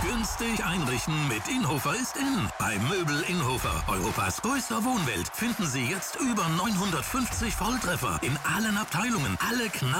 Günstig einrichten mit Inhofer ist in. Bei Möbel Inhofer, Europas größter Wohnwelt, finden Sie jetzt über 950 Volltreffer in allen Abteilungen. Alle